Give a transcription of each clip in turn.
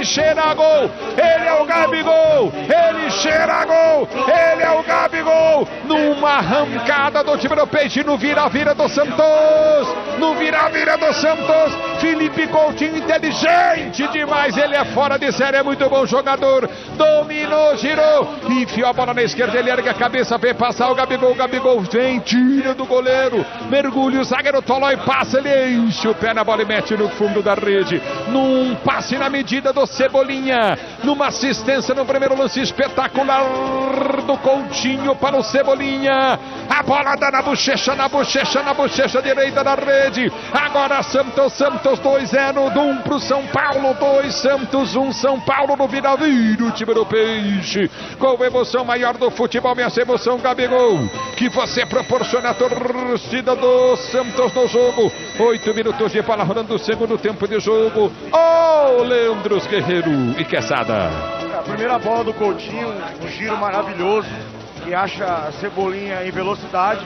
cheira a gol, ele é o Gabigol, ele cheira a gol, ele é o Gabigol, numa arrancada do time do Peixe, no vira-vira do Santos, no vira-vira do Santos, Felipe Coutinho, inteligente demais, ele é fora de série, é muito bom jogador, dominou, girou, enfiou a bola na esquerda, ele ergue a cabeça, vem passar o Gabigol vem, tira do goleiro, mergulha, o zagueiro Tolói passa, ele enche o pé na bola e mete no fundo da rede, num passe na medida do Cebolinha, numa assistência no primeiro lance espetacular do Coutinho para o Cebolinha, a bola dá na bochecha direita da rede, agora Santos 2-0, do 1 pro São Paulo, 2 Santos, 1 São Paulo no vira-vira, o time do Peixe, com emoção maior do futebol, minha emoção, Gabigol, que você proporciona a torcida do Santos no jogo, 8 minutos de bola rolando o segundo tempo de jogo, Leandros Guerreiro e Quesada. A primeira bola do Coutinho, um giro maravilhoso, que acha a Cebolinha em velocidade.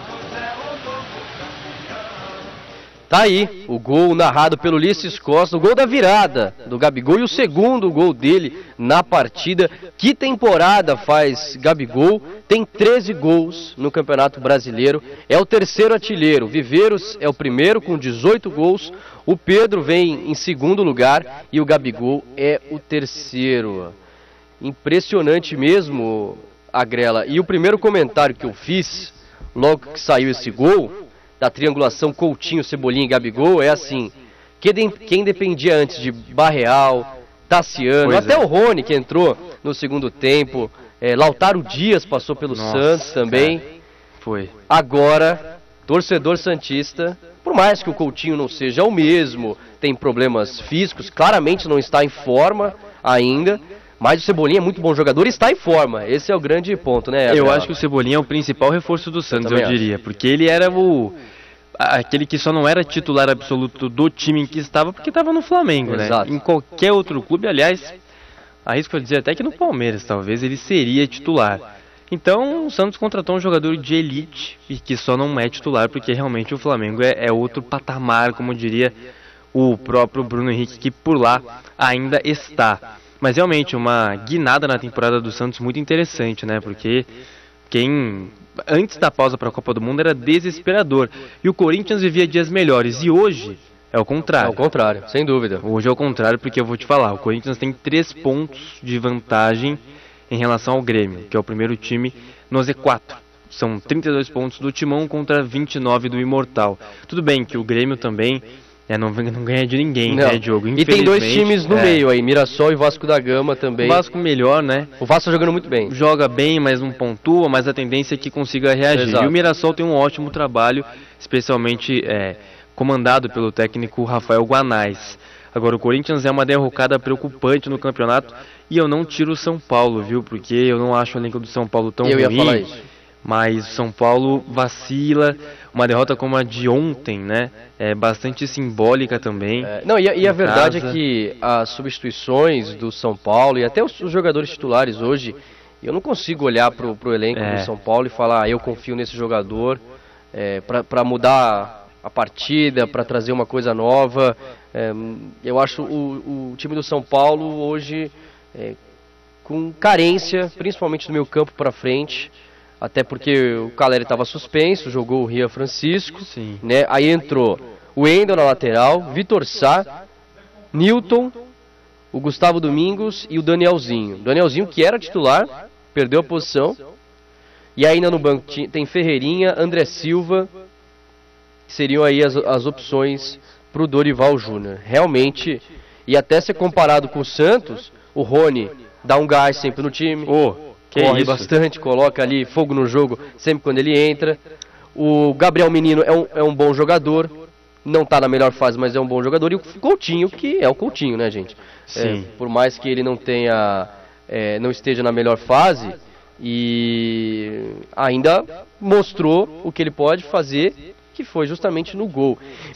Tá aí, o gol narrado pelo Ulisses Costa, o gol da virada do Gabigol e o segundo gol dele na partida. Que temporada faz Gabigol? Tem 13 gols no Campeonato Brasileiro, é o terceiro artilheiro. Viveiros é o primeiro com 18 gols, o Pedro vem em segundo lugar e o Gabigol é o terceiro. Impressionante mesmo, Agrela. E o primeiro comentário que eu fiz, logo que saiu esse gol, da triangulação Coutinho, Cebolinha e Gabigol, é assim, quem dependia antes de Barreal, Tassiano, até o Rony que entrou no segundo tempo, Lautaro Dias passou pelo Santos também, foi. Agora, torcedor santista, por mais que o Coutinho não seja o mesmo, tem problemas físicos, claramente não está em forma ainda, mas o Cebolinha é muito bom jogador e está em forma. Esse é o grande ponto, né? Eu acho que o Cebolinha é o principal reforço do Santos, eu diria. Porque ele era aquele que só não era titular absoluto do time em que estava, porque estava no Flamengo, Exato. Né? Em qualquer outro clube, aliás, arrisco a dizer até que no Palmeiras, talvez, ele seria titular. Então, o Santos contratou um jogador de elite e que só não é titular, porque realmente o Flamengo é outro patamar, como diria o próprio Bruno Henrique, que por lá ainda está. Mas realmente, uma guinada na temporada do Santos muito interessante, né? Porque antes da pausa para a Copa do Mundo era desesperador. E o Corinthians vivia dias melhores. E hoje é o contrário. É o contrário, sem dúvida. Hoje é o contrário, porque eu vou te falar. O Corinthians tem 3 pontos de vantagem em relação ao Grêmio, que é o primeiro time no Z4. São 32 pontos do Timão contra 29 do Imortal. Tudo bem que o Grêmio também... não ganha de ninguém, né, Diogo? E tem 2 times no meio aí, Mirassol e Vasco da Gama também. O Vasco melhor, né? O Vasco tá jogando muito bem. Joga bem, mas não pontua, mas a tendência é que consiga reagir. Exato. E o Mirassol tem um ótimo trabalho, especialmente comandado pelo técnico Rafael Guanais. Agora, o Corinthians é uma derrocada preocupante no campeonato e eu não tiro o São Paulo, viu? Porque eu não acho o elenco do São Paulo tão ruim. Eu ia falar isso. Mas o São Paulo vacila, uma derrota como a de ontem, né? É bastante simbólica também. E a verdade é que as substituições do São Paulo e até os jogadores titulares hoje, eu não consigo olhar pro elenco do São Paulo e falar, eu confio nesse jogador para mudar a partida, para trazer uma coisa nova. Eu acho o time do São Paulo hoje com carência, principalmente do meio campo para frente. Até porque o Caleri estava suspenso, jogou o Rian Francisco, né? Aí entrou o Wendel na lateral, Vitor Sá, Nilton, o Gustavo Domingos e o Danielzinho. Danielzinho que era titular, perdeu a posição. E ainda no banco tem Ferreirinha, André Silva, que seriam aí as opções para o Dorival Júnior. Realmente, e até ser comparado com o Santos, o Rony dá um gás sempre no time. Corre bastante, coloca ali fogo no jogo sempre quando ele entra. O Gabriel Menino é um bom jogador, não está na melhor fase, mas é um bom jogador. E o Coutinho, que é o Coutinho, né, gente? Por mais que ele não esteja na melhor fase, e ainda mostrou o que ele pode fazer, que foi justamente no gol.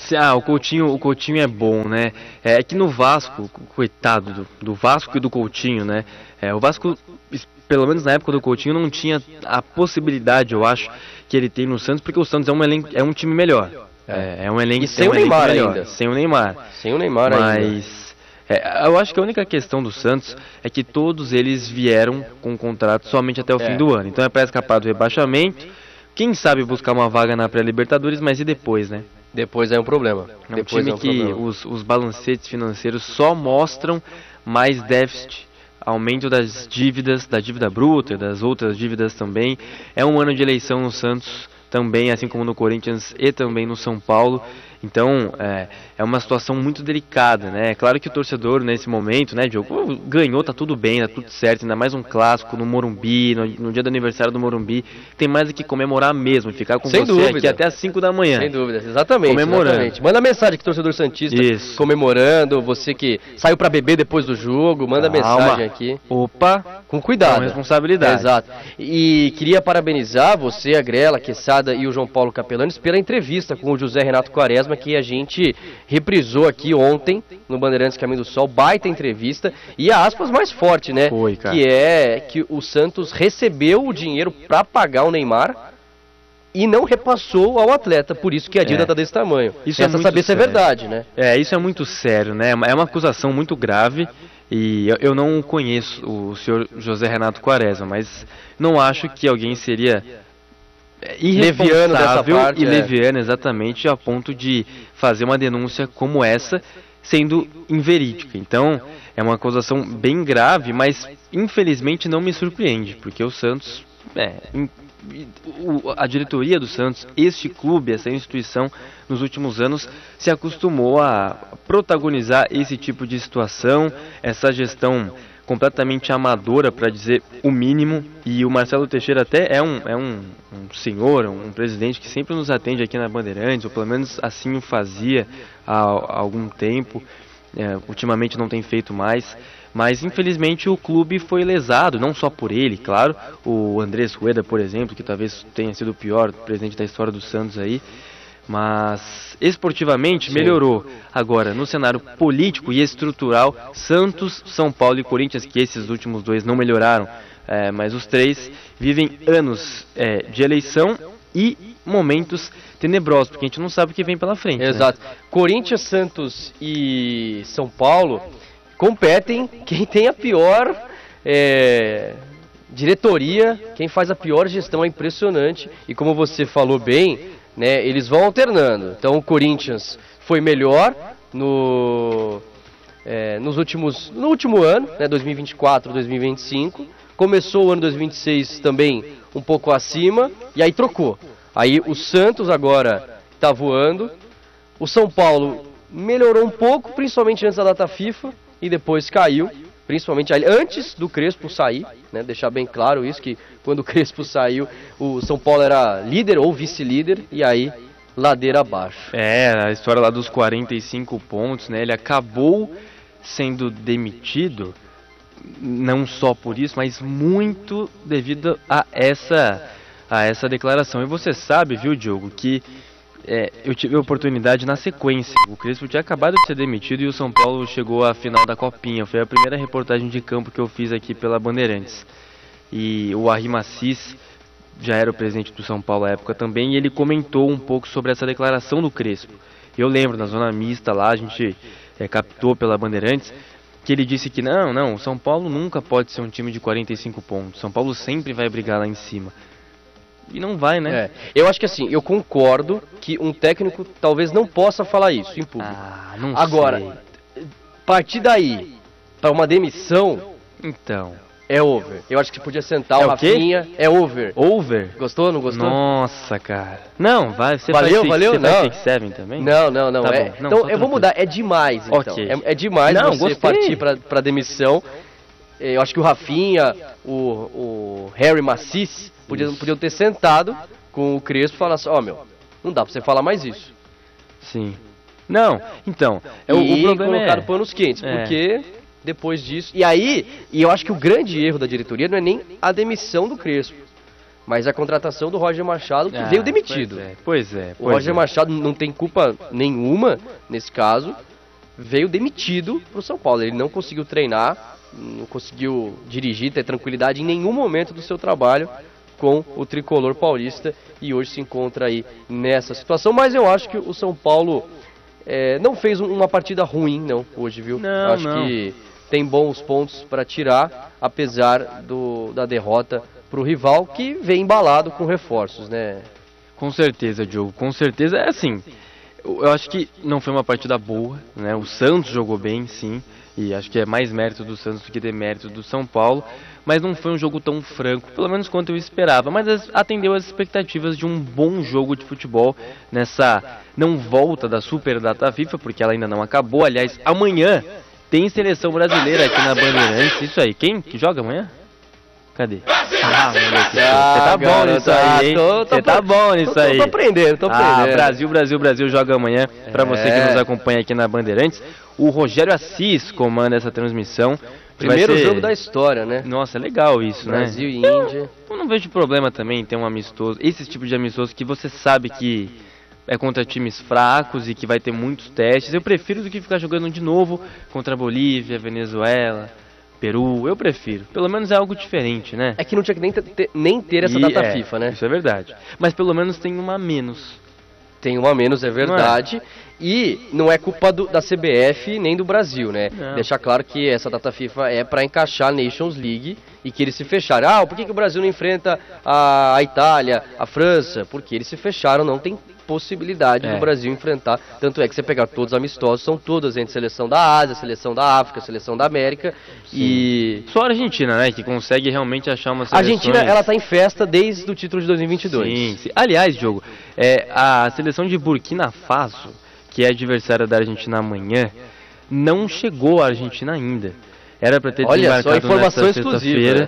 O Coutinho é bom, né? É que no Vasco, coitado do Vasco e do Coutinho, né? O Vasco, pelo menos na época do Coutinho, não tinha a possibilidade, eu acho, que ele tem no Santos, porque o Santos é um time melhor. É um elenco e sem o Neymar ainda. Sem o Neymar. Sem o Neymar ainda. Mas Eu acho que a única questão do Santos é que todos eles vieram com um contrato somente até o fim do ano. Então é para escapar do rebaixamento, quem sabe buscar uma vaga na pré-Libertadores, mas e depois, né? Depois é um problema. É um time que os balancetes financeiros só mostram mais déficit, aumento das dívidas, da dívida bruta, das outras dívidas também. É um ano de eleição no Santos também, assim como no Corinthians e também no São Paulo. Então, é uma situação muito delicada, né? É claro que o torcedor, nesse momento, né, Diogo, ganhou, tá tudo bem, tá tudo certo, ainda mais um clássico no Morumbi, no dia do aniversário do Morumbi, tem mais do que comemorar mesmo, ficar com Sem você dúvida. aqui até às 5 da manhã. Sem dúvida, exatamente. Comemorando. Exatamente. Manda mensagem que torcedor santista comemorando, você que saiu pra beber depois do jogo, manda mensagem aqui. Opa, com cuidado. Com responsabilidade. Exato. E queria parabenizar você, a Grela, a Quesada e o João Paulo Capelanes pela entrevista com o José Renato Quaresma, que a gente reprisou aqui ontem no Bandeirantes Caminho do Sol, baita entrevista, e a aspas mais forte, né? Foi, cara. Que é que o Santos recebeu o dinheiro para pagar o Neymar e não repassou ao atleta, por isso que a dívida tá desse tamanho. Isso Resta saber se é verdade, né? Isso é muito sério, né? É uma acusação muito grave e eu não conheço o senhor José Renato Quaresma, mas não acho que alguém seria irresponsável e leviano exatamente a ponto de fazer uma denúncia como essa sendo inverídica. Então é uma acusação bem grave, mas infelizmente não me surpreende, porque o Santos, a diretoria do Santos, este clube, essa instituição nos últimos anos se acostumou a protagonizar esse tipo de situação, essa gestão completamente amadora, para dizer o mínimo, e o Marcelo Teixeira até é um senhor, um presidente que sempre nos atende aqui na Bandeirantes, ou pelo menos assim o fazia há algum tempo, ultimamente não tem feito mais, mas infelizmente o clube foi lesado, não só por ele, claro, o Andrés Rueda, por exemplo, que talvez tenha sido o pior presidente da história do Santos aí, mas esportivamente melhorou. Agora, no cenário político e estrutural, Santos, São Paulo e Corinthians, que esses últimos dois não melhoraram, mas os três vivem anos de eleição e momentos tenebrosos, porque a gente não sabe o que vem pela frente. Exato. Né? Corinthians, Santos e São Paulo competem quem tem a pior diretoria, quem faz a pior gestão. É impressionante, e como você falou bem, né, eles vão alternando. Então o Corinthians foi melhor no último ano, né, 2024, 2025. Começou o ano 2026 também um pouco acima, e aí trocou. Aí o Santos agora está voando. O São Paulo melhorou um pouco, principalmente antes da data FIFA, e depois caiu, principalmente antes do Crespo sair, né, deixar bem claro isso, que quando o Crespo saiu, o São Paulo era líder ou vice-líder, e aí ladeira abaixo. A história lá dos 45 pontos, né, ele acabou sendo demitido, não só por isso, mas muito devido a essa declaração. E você sabe, viu, Diogo, que eu tive a oportunidade na sequência. O Crespo tinha acabado de ser demitido e o São Paulo chegou à final da Copinha. Foi a primeira reportagem de campo que eu fiz aqui pela Bandeirantes. E o Arrim Assis já era o presidente do São Paulo à época também, e ele comentou um pouco sobre essa declaração do Crespo. Eu lembro, na zona mista lá, a gente captou pela Bandeirantes, que ele disse que não, o São Paulo nunca pode ser um time de 45 pontos. São Paulo sempre vai brigar lá em cima. E não vai, né? Eu acho que assim, eu concordo que um técnico talvez não possa falar isso em público. Não Agora, sei. Partir daí para uma demissão, então, é over. Eu acho que podia sentar o o quê? Rafinha, é over. Over? Gostou, não gostou? Nossa, cara. Não, vai, você Valeu? Você Não. faz 6-7 também? Não. Tá bom. Não, Então só eu vou tranquilo. mudar, é demais então. Ok. É demais Não, você gostei. partir para demissão. Eu acho que o Rafinha, o Harry Massis podiam ter sentado com o Crespo e falar assim, não dá pra você falar mais isso. Sim. Não, então, E o problema colocar panos quentes, porque depois disso... E eu acho que o grande erro da diretoria não é nem a demissão do Crespo, mas a contratação do Roger Machado, que veio demitido. Pois é. O Roger Machado não tem culpa nenhuma nesse caso, veio demitido pro São Paulo. Ele não conseguiu treinar, não conseguiu dirigir, ter tranquilidade em nenhum momento do seu trabalho com o tricolor paulista, e hoje se encontra aí nessa situação. Mas eu acho que o São Paulo não fez uma partida ruim, não, hoje, viu? Não, Acho que tem bons pontos para tirar, apesar da derrota para o rival, que vem embalado com reforços, né? Com certeza, Diogo, com certeza. É assim, eu acho que não foi uma partida boa, né? O Santos jogou bem, sim, e acho que é mais mérito do Santos do que demérito do São Paulo, mas não foi um jogo tão franco, pelo menos quanto eu esperava, mas atendeu às expectativas de um bom jogo de futebol nessa não volta da Super Data FIFA, porque ela ainda não acabou. Aliás, amanhã tem seleção brasileira aqui na Bandeirantes. Isso aí, quem que joga amanhã? Cadê? Moleque, você tá bom nisso aí, hein? Você tá bom nisso aí. Tô aprendendo. Brasil joga amanhã. Pra você que nos acompanha aqui na Bandeirantes, o Rogério Assis comanda essa transmissão. Primeiro jogo da história, né? Nossa, é legal isso, Brasil e Índia. Eu não vejo problema também em ter um amistoso, esse tipo de amistoso que você sabe que é contra times fracos e que vai ter muitos testes. Eu prefiro do que ficar jogando de novo contra Bolívia, Venezuela, Peru. Eu prefiro. Pelo menos é algo diferente, né? É que não tinha que nem ter essa data FIFA, né? Isso é verdade. Mas pelo menos tem uma a menos. Tem uma a menos, é verdade. E não é culpa da CBF nem do Brasil, né? Não. Deixar claro que essa data FIFA é para encaixar a Nations League e que eles se fecharam. Por que o Brasil não enfrenta a Itália, a França? Porque eles se fecharam, não tem possibilidade do Brasil enfrentar. Tanto é que você pegar todos os amistosos, são todas entre seleção da Ásia, seleção da África, seleção da América. Sim. E só a Argentina, né, que consegue realmente achar uma seleção. A Argentina, ela tá em festa desde o título de 2022. Sim. Aliás, Diogo, a seleção de Burkina Faso, que é adversária da Argentina amanhã, não chegou à Argentina ainda. Era para ter desembarcado nesta sexta-feira.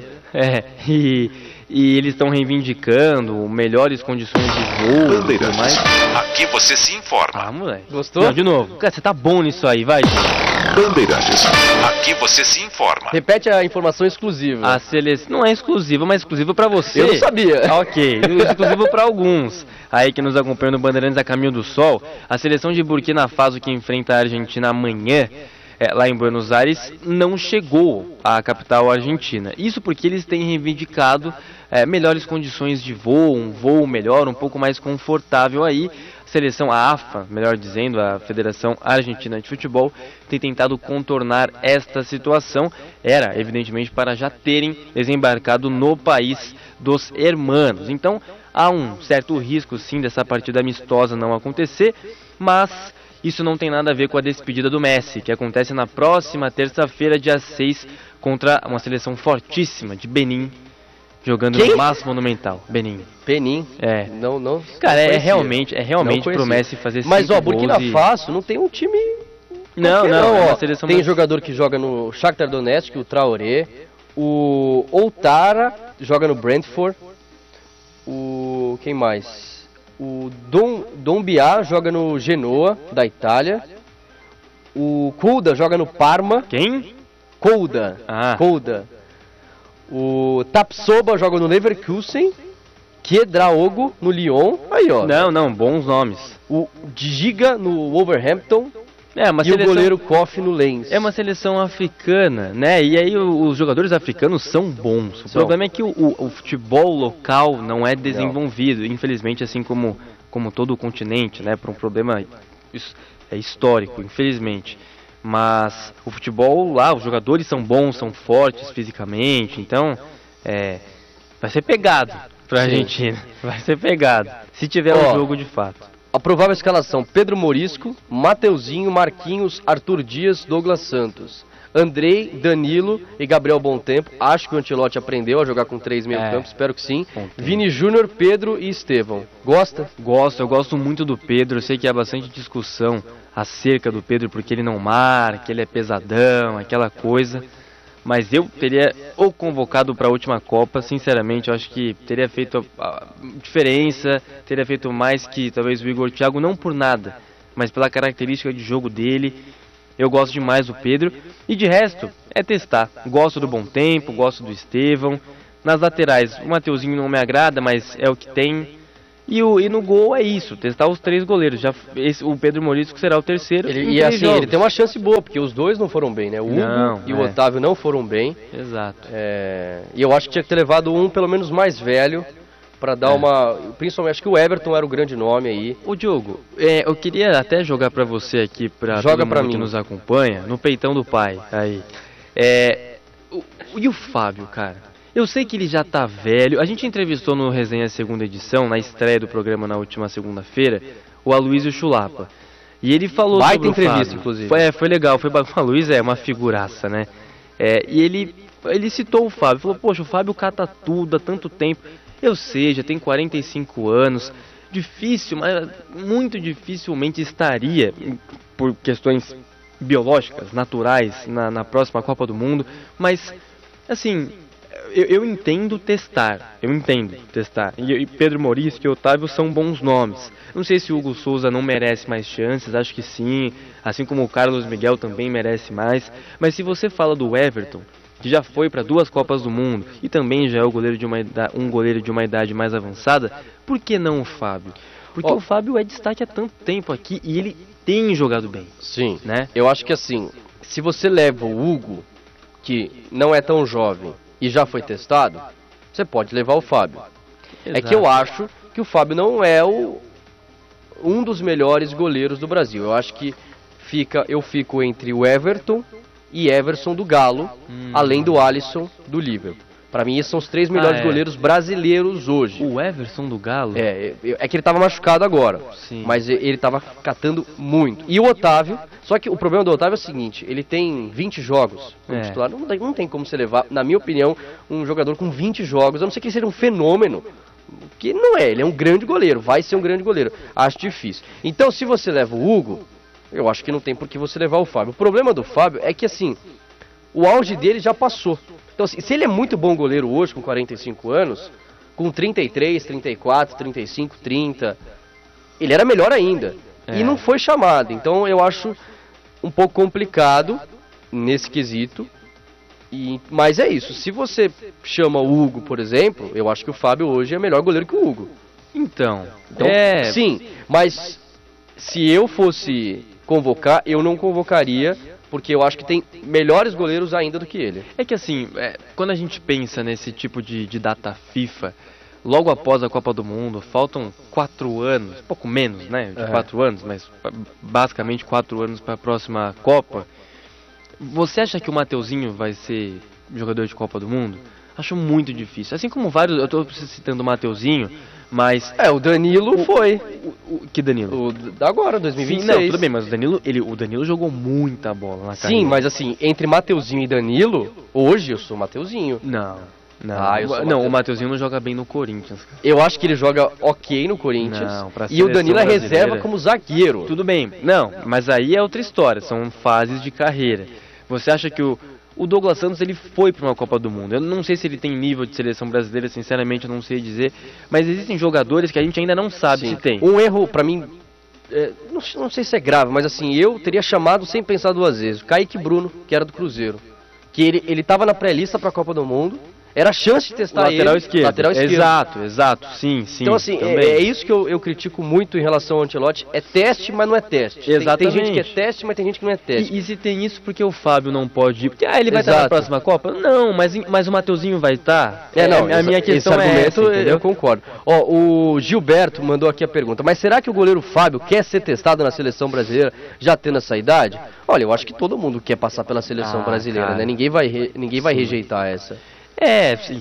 E eles estão reivindicando melhores condições de voo. Bandeirantes. Mais. Aqui você se informa. Ah, moleque. Gostou? Não, de novo. Cara, você tá bom nisso aí, vai. Bandeirantes. Aqui você se informa. Repete a informação exclusiva. A seleção não é exclusiva, mas exclusiva pra você. Eu não sabia. Ok, exclusivo pra alguns. Aí que nos acompanham no Bandeirantes a Caminho do Sol. A seleção de Burkina Faso que enfrenta a Argentina amanhã, lá em Buenos Aires, não chegou à capital argentina. Isso porque eles têm reivindicado melhores condições de voo, um voo melhor, um pouco mais confortável aí. A seleção, a AFA, melhor dizendo, a Federação Argentina de Futebol, tem tentado contornar esta situação. Era, evidentemente, para já terem desembarcado no país dos hermanos. Então, há um certo risco, sim, dessa partida amistosa não acontecer, mas isso não tem nada a ver com a despedida do Messi, que acontece na próxima terça-feira, dia 6, contra uma seleção fortíssima de Benin, jogando no Massa Monumental. Benin. Não. Cara, é realmente pro Messi fazer 5 gols. Mas, Burkina Faso não tem um time... Não, é uma seleção tem jogador que joga no Shakhtar Donetsk, o Traoré, o Outara joga no Brentford, quem mais? O Doumbia joga no Genoa, da Itália. O Kouda joga no Parma. Quem? Kouda. O Tapsoba joga no Leverkusen. Kiedraogo no Lyon. Aí, ó. Não, bons nomes. O Giga no Wolverhampton. E o goleiro Kofi no Lens. É uma seleção africana, né? E aí os jogadores africanos são bons. O problema é que o futebol local não é desenvolvido, infelizmente, assim como todo o continente, né? Por um problema histórico, infelizmente. Mas o futebol lá, os jogadores são bons, são fortes fisicamente, então vai ser pegado pra Argentina. Vai ser pegado, se tiver um jogo de fato. A provável escalação: Pedro Morisco, Mateuzinho, Marquinhos, Arthur Dias, Douglas Santos, Andrei, Danilo e Gabriel Bontempo. Acho que o Ancelotti aprendeu a jogar com 3 meio-campos, espero que sim. Vini Júnior, Pedro e Estevão. Gosta? Eu gosto muito do Pedro. Eu sei que há bastante discussão acerca do Pedro, porque ele não marca, ele é pesadão, aquela coisa. Mas eu teria convocado para a última Copa, sinceramente. Eu acho que teria feito a diferença, teria feito mais que talvez o Igor Thiago, não por nada, mas pela característica de jogo dele. Eu gosto demais do Pedro. E de resto, é testar. Gosto do Bontempo, gosto do Estevão. Nas laterais, o Mateuzinho não me agrada, mas é o que tem. E no gol é isso, testar os 3 goleiros. O Pedro Morisco será o terceiro. Ele tem uma chance boa, porque os 2 não foram bem, né? O Hugo e o Otávio não foram bem. Exato. E eu acho que tinha que ter levado um pelo menos mais velho para dar uma... Principalmente, acho que o Everton era o grande nome aí. Ô Diogo, eu queria até jogar pra você aqui, pra Joga todo pra mundo mim. que nos acompanha, no peitão do pai, aí. E o Fábio, cara? Eu sei que ele já tá velho. A gente entrevistou no Resenha Segunda Edição, na estreia do programa na última segunda-feira, o Aloysio Chulapa. E ele falou Baita sobre o entrevista, Fábio. inclusive. Foi legal, o Aloysio é uma figuraça, né? E ele citou o Fábio, falou, poxa, o Fábio cata tudo há tanto tempo. Eu sei, já tem 45 anos, difícil, mas muito dificilmente estaria, por questões biológicas, naturais, na próxima Copa do Mundo, mas, assim, eu entendo testar, e Pedro Maurício e Otávio são bons nomes. Não sei se o Hugo Souza não merece mais chances, acho que sim, assim como o Carlos Miguel também merece mais, mas se você fala do Everton, que já foi para 2 Copas do Mundo e também já é um goleiro de uma idade mais avançada, por que não o Fábio? Porque o Fábio é destaque há tanto tempo aqui e ele tem jogado bem. Sim, né? Eu acho que assim, se você leva o Hugo, que não é tão jovem e já foi testado, você pode levar o Fábio. Exato. É que eu acho que o Fábio não é um dos melhores goleiros do Brasil. Eu acho que eu fico entre o Everton e Everson do Galo, além do Alisson do Liverpool. Para mim, esses são os 3 melhores goleiros brasileiros hoje. O Everson do Galo? É que ele estava machucado agora, Sim. mas ele estava catando muito. E o Otávio, só que o problema do Otávio é o seguinte, ele tem 20 jogos como titular, não tem como você levar, na minha opinião, um jogador com 20 jogos, a não ser que ele seja um fenômeno, que não é, ele é um grande goleiro, vai ser um grande goleiro, acho difícil. Então, se você leva o Hugo, eu acho que não tem por que você levar o Fábio. O problema do Fábio é que, assim, o auge dele já passou. Então, assim, se ele é muito bom goleiro hoje, com 45 anos, com 33, 34, 35, 30, ele era melhor ainda. E não foi chamado. Então, eu acho um pouco complicado nesse quesito. Mas é isso. Se você chama o Hugo, por exemplo, eu acho que o Fábio hoje é melhor goleiro que o Hugo. Então sim, mas se eu fosse convocar, eu não convocaria, porque eu acho que tem melhores goleiros ainda do que ele. É que assim, quando a gente pensa nesse tipo de data FIFA, logo após a Copa do Mundo, faltam 4 anos, pouco menos, né, de 4 anos, mas basicamente 4 anos para a próxima Copa. Você acha que o Mateuzinho vai ser jogador de Copa do Mundo? Acho muito difícil. Assim como vários, eu estou citando o Mateuzinho, mas... o Danilo foi. Que Danilo? Agora, 2026. Sim, não, tudo bem, mas o Danilo jogou muita bola na carreira. Sim, mas assim, entre Mateuzinho e Danilo, hoje eu sou Mateuzinho. Não. O Mateuzinho não joga bem no Corinthians, cara. Eu acho que ele joga ok no Corinthians. Não, pra e o Danilo é brasileira, reserva como zagueiro. Tudo bem, não, mas aí é outra história, são fases de carreira. Você acha que o Douglas Santos ele foi para uma Copa do Mundo? Eu não sei se ele tem nível de seleção brasileira, sinceramente eu não sei dizer, mas existem jogadores que a gente ainda não sabe se tem. Um erro, pra mim, não sei se é grave, mas assim, eu teria chamado sem pensar 2 vezes, o Kaique Bruno, que era do Cruzeiro, que ele tava na pré-lista pra Copa do Mundo, era a chance de testar lateral esquerdo. Lateral esquerdo. Exato, sim. Então assim, é isso que eu critico muito em relação ao Ancelotti, é teste, mas não é teste. Exatamente. Tem gente que é teste, mas tem gente que não é teste. E se tem isso, porque o Fábio não pode ir? Porque ele vai estar na próxima Copa? Não, mas o Mateuzinho vai estar? A minha questão é essa, eu concordo. O Gilberto mandou aqui a pergunta, mas será que o goleiro Fábio quer ser testado na seleção brasileira já tendo essa idade? Olha, eu acho que todo mundo quer passar pela seleção brasileira, cara. né? Ninguém vai rejeitar essa. Sim.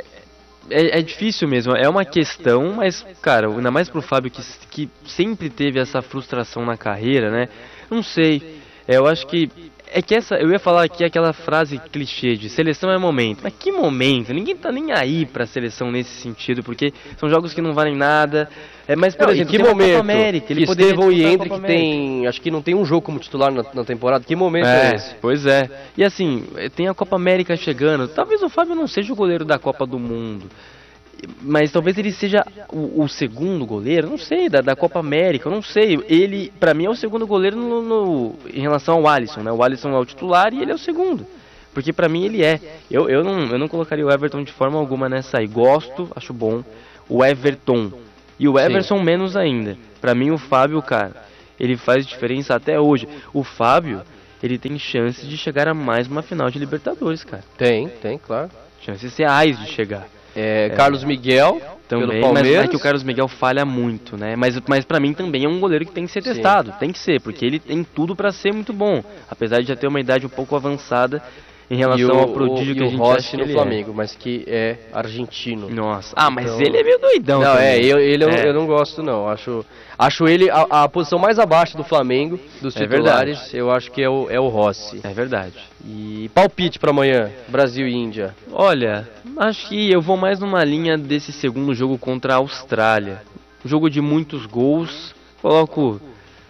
É difícil mesmo, é uma questão, mas, cara, ainda mais pro Fábio que sempre teve essa frustração na carreira, né? Não sei, eu acho que eu ia falar aqui aquela frase clichê de seleção é momento, mas que momento? Ninguém tá nem aí pra seleção nesse sentido, porque são jogos que não valem nada. Mas, por exemplo, que momento? Copa América, ele poderia Estevão e disputar a Hendrick tem, acho que não tem um jogo como titular na temporada, que momento é esse? Pois é, e assim, tem a Copa América chegando, talvez o Fábio não seja o goleiro da Copa do Mundo, mas talvez ele seja o segundo goleiro, não sei, da Copa América, eu não sei. Ele, pra mim, é o segundo goleiro em relação ao Alisson, né? O Alisson é o titular e ele é o segundo. Porque pra mim ele é. Eu não colocaria o Everton de forma alguma nessa aí. Gosto, acho bom. O Everton. E o Everson menos ainda. Pra mim o Fábio, cara, ele faz diferença até hoje. O Fábio, ele tem chances de chegar a mais uma final de Libertadores, cara. Tem, claro. Chances reais de chegar. Carlos Miguel, também, pelo Palmeiras. Mas é que o Carlos Miguel falha muito, né? Mas pra mim também é um goleiro que tem que ser testado, tem que ser, porque ele tem tudo pra ser muito bom, apesar de já ter uma idade um pouco avançada em relação ao prodígio que a gente acha que no ele Flamengo, mas que é argentino. Nossa, mas ele é meio doidão. Não, também. Eu não gosto não, acho ele a posição mais abaixo do Flamengo, dos titulares, eu acho que é o Rossi. É verdade. E palpite pra amanhã, Brasil e Índia. Olha, acho que eu vou mais numa linha desse segundo jogo contra a Austrália. Um jogo de muitos gols, coloco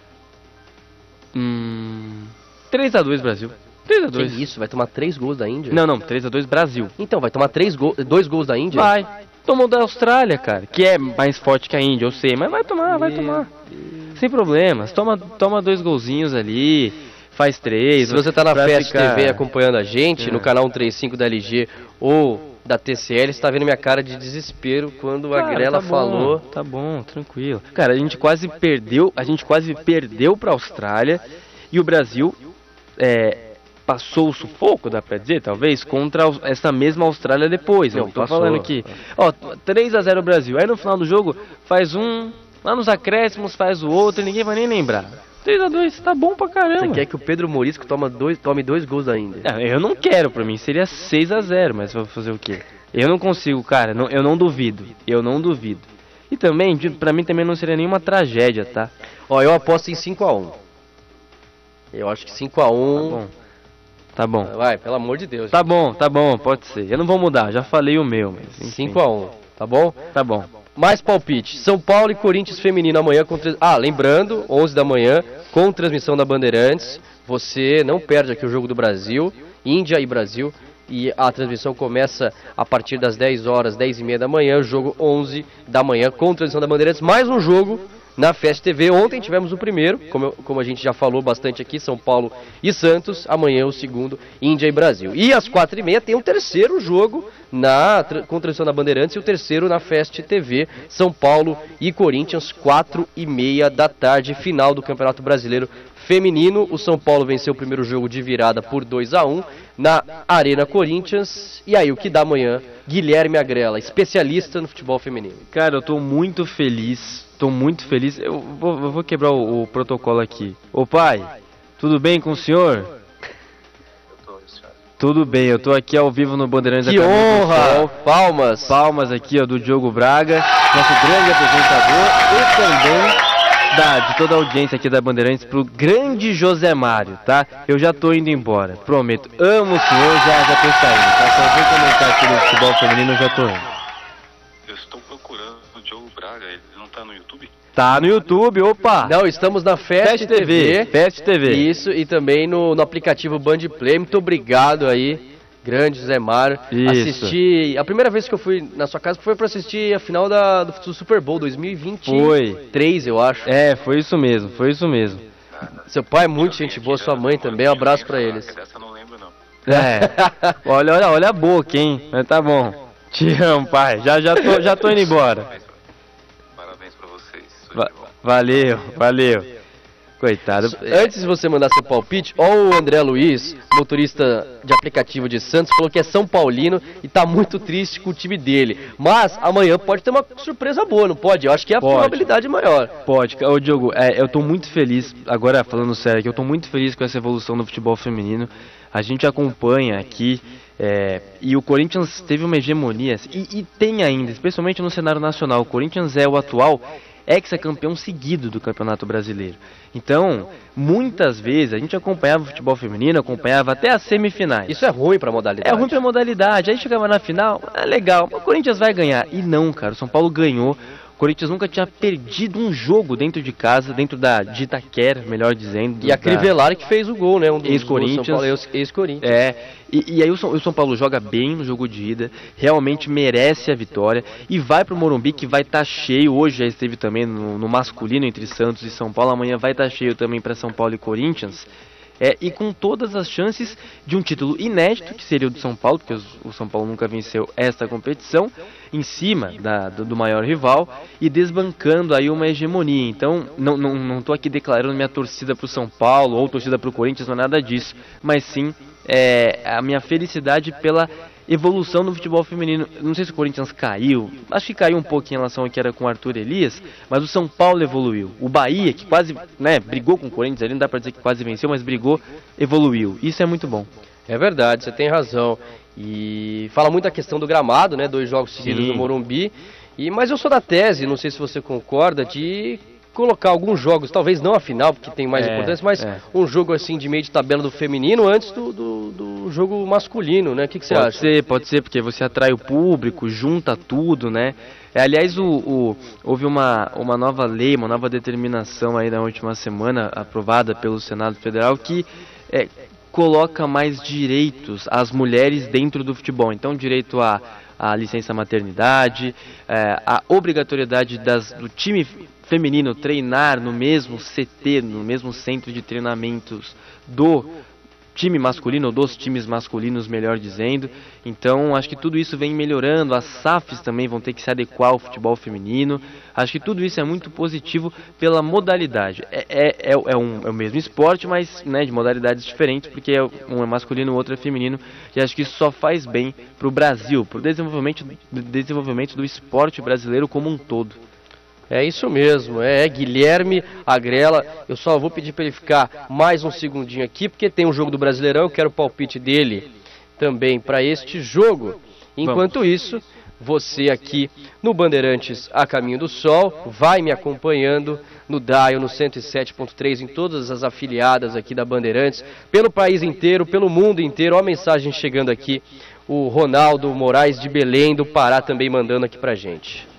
3-2 Brasil. 3-2. Que isso, vai tomar 3 gols da Índia? Não, 3-2 Brasil. Então, vai tomar 2 gols da Índia? Vai. Tomou da Austrália, cara, que é mais forte que a Índia, eu sei, mas vai tomar. Sem problemas. Toma 2 golzinhos ali, faz 3. Se você tá na Fest ficar... TV acompanhando a gente, no canal 135 da LG ou da TCL, você tá vendo minha cara de desespero quando a Grela falou. Tá bom, tranquilo. Cara, a gente quase perdeu pra Austrália e o Brasil passou o sufoco, dá pra dizer, talvez, contra essa mesma Austrália depois. Eu tô falando aqui. 3-0 Brasil. Aí no final do jogo faz um, lá nos acréscimos faz o outro e ninguém vai nem lembrar. 3-2, tá bom pra caramba. Você quer que o Pedro Morisco tome 2 gols da Índia? Eu não quero, pra mim seria 6-0, mas vou fazer o quê? Eu não consigo, cara, eu não duvido. E também, pra mim também não seria nenhuma tragédia, tá? Eu aposto em 5-1. Eu acho que 5-1... Tá bom. Vai, pelo amor de Deus. Tá bom, pode ser. Eu não vou mudar, já falei o meu. 5-1, tá bom? Tá bom. Mais palpite. São Paulo e Corinthians feminino amanhã. Lembrando, 11 da manhã, com transmissão da Bandeirantes. Você não perde aqui o Jogo do Brasil, Índia e Brasil. E a transmissão começa a partir das 10 horas, 10h30 da manhã. Jogo 11 da manhã, com transmissão da Bandeirantes. Mais um jogo na Fest TV. Ontem tivemos o primeiro, como a gente já falou bastante aqui, São Paulo e Santos. Amanhã o segundo, Índia e Brasil. E às 4h30 tem um terceiro jogo com transmissão da Bandeirantes e o terceiro na Fest TV, São Paulo e Corinthians, 4h30 da tarde, final do Campeonato Brasileiro Feminino. O São Paulo venceu o primeiro jogo de virada por 2-1 na Arena Corinthians. E aí, o que dá amanhã? Guilherme Agrela, especialista no futebol feminino. Cara, eu tô muito feliz. Eu vou quebrar o protocolo aqui. Ô pai, tudo bem com o senhor? Tudo bem, eu tô aqui ao vivo no Bandeirantes. Que honra! Palmas! Palmas aqui, do Diogo Braga, nosso grande apresentador, e também de toda a audiência aqui da Bandeirantes, pro grande José Mário, tá? Eu já tô indo embora, prometo. Amo o senhor, já tô saindo, tá? Só vou comentar aqui no futebol feminino, eu já tô indo. Eu estou procurando o Diogo Braga, ele não tá no YouTube? Tá no YouTube, opa! Não, estamos na Fest TV. Fest TV. Isso, e também no aplicativo Band Play. Muito obrigado aí, grande José Mário. Assisti, a primeira vez que eu fui na sua casa foi para assistir a final do Super Bowl 2023, eu acho. Foi isso mesmo. Seu pai é muito gente boa, sua mãe também, um abraço para eles. Essa eu não lembro não. Olha a boca, hein? Mas tá bom. Te amo, pai. Já tô indo embora. Parabéns pra vocês. Valeu. Coitado. Antes de você mandar seu palpite, o André Luiz, motorista de aplicativo de Santos, falou que é São Paulino e tá muito triste com o time dele. Mas amanhã pode ter uma surpresa boa, não pode? Eu acho que é a probabilidade maior. Pode. Ô Diogo, eu tô muito feliz, agora falando sério aqui, eu tô muito feliz com essa evolução do futebol feminino. A gente acompanha aqui, e o Corinthians teve uma hegemonia, e tem ainda, especialmente no cenário nacional. O Corinthians é o atual ex-campeão seguido do Campeonato Brasileiro. Então, muitas vezes, a gente acompanhava o futebol feminino, acompanhava até as semifinais. Isso é ruim pra modalidade. É ruim pra modalidade. Aí chegava na final, legal, o Corinthians vai ganhar. E não, cara, o São Paulo ganhou. O Corinthians nunca tinha perdido um jogo dentro de casa, dentro de Itaquera, melhor dizendo. E a Crivellari que fez o gol, né? Um dos ex-Corinthians. Ex-Corinthians. E aí o São Paulo joga bem no jogo de ida, realmente merece a vitória e vai pro Morumbi, que vai estar cheio. Hoje já esteve também no masculino entre Santos e São Paulo, amanhã vai estar cheio também para São Paulo e Corinthians. E com todas as chances de um título inédito, que seria o do São Paulo, porque o São Paulo nunca venceu esta competição, em cima do maior rival, e desbancando aí uma hegemonia. Então, não estou aqui declarando minha torcida para o São Paulo, ou torcida para o Corinthians, não é nada disso, mas sim a minha felicidade pela evolução no futebol feminino. Não sei se o Corinthians caiu, acho que caiu um pouco em relação ao que era com o Arthur Elias, mas o São Paulo evoluiu. O Bahia, que quase, né, brigou com o Corinthians, ali não dá pra dizer que quase venceu, mas brigou, evoluiu. Isso é muito bom. É verdade, você tem razão. E fala muito a questão do gramado, né? 2 jogos seguidos no Morumbi. Mas eu sou da tese, não sei se você concorda, de colocar alguns jogos, talvez não a final, porque tem mais importância, mas um jogo assim de meio de tabela do feminino antes do jogo masculino, né? O que você acha? Pode ser, porque você atrai o público, junta tudo, né? Aliás, houve uma nova lei, uma nova determinação aí na última semana, aprovada pelo Senado Federal, que coloca mais direitos às mulheres dentro do futebol. Então, direito à licença maternidade, a obrigatoriedade do time feminino treinar no mesmo CT, no mesmo centro de treinamentos do time masculino, ou dos times masculinos, melhor dizendo. Então, acho que tudo isso vem melhorando. As SAFs também vão ter que se adequar ao futebol feminino. Acho que tudo isso é muito positivo pela modalidade. É o mesmo esporte, mas, né, de modalidades diferentes, porque um é masculino, o outro é feminino. E acho que isso só faz bem para o Brasil, para o desenvolvimento do esporte brasileiro como um todo. É isso mesmo, Guilherme Agrela. Eu só vou pedir para ele ficar mais um segundinho aqui, porque tem um jogo do Brasileirão, eu quero o palpite dele também para este jogo. Enquanto isso, você aqui no Bandeirantes A Caminho do Sol, vai me acompanhando no dial, no 107.3, em todas as afiliadas aqui da Bandeirantes, pelo país inteiro, pelo mundo inteiro. Olha a mensagem chegando aqui, o Ronaldo Moraes de Belém, do Pará, também mandando aqui pra gente.